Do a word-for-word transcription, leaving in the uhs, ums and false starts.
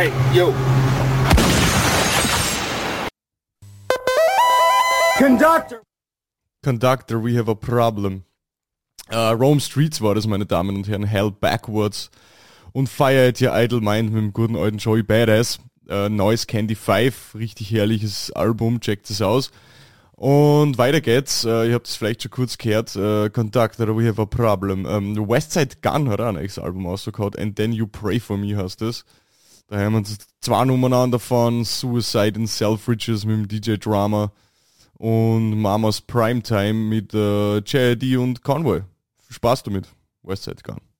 Hey, yo. Conductor. Conductor, we have a problem. Uh, Rome Streets war das, meine Damen und Herren. Hell Backwards. Und Fire at Your Idle Mind mit dem guten alten Joey Badass. Uh, Noise Candy fünf, richtig herrliches Album, checkt es aus. Und weiter geht's, uh, ihr habt es vielleicht schon kurz gehört, uh, Conductor, we have a problem. Um, Westside Gun hat auch ein neues Album rausgehauen, And Then You Pray For Me heißt das. Da haben wir uns zwei Nummern an davon, Suicide and Selfridges mit dem D J Drama und Mamas Primetime mit uh, J I D und Convoy. Viel Spaß damit, Westside Gun.